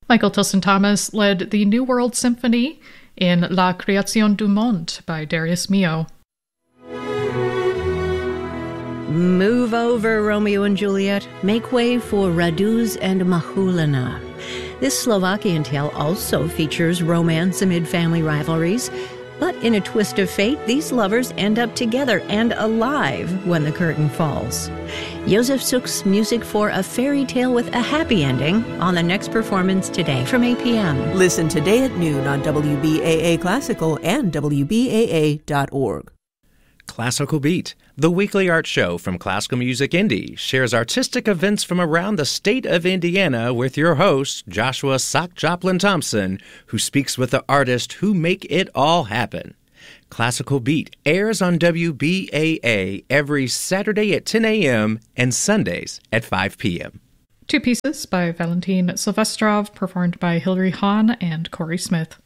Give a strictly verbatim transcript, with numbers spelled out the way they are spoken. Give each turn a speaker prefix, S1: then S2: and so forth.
S1: Michael Tilson Thomas led the New World Symphony in La Création du Monde by Darius Milhaud.
S2: Move over, Romeo and Juliet. Make way for Raduz and Mahulina. This Slovakian tale also features romance amid family rivalries. But in a twist of fate, these lovers end up together and alive when the curtain falls. Josef Suk's music for A Fairy Tale with a Happy Ending on the next performance today from eight p.m.
S3: Listen today at noon on W B A A Classical and W B A A dot org.
S4: Classical Beat, the weekly art show from Classical Music Indy, shares artistic events from around the state of Indiana with your host, Joshua Sock Joplin Thompson, who speaks with the artists who make it all happen. Classical Beat airs on W B A A every Saturday at ten a.m. and Sundays at five p.m.
S1: Two pieces by Valentin Silvestrov, performed by Hilary Hahn and Corey Smith.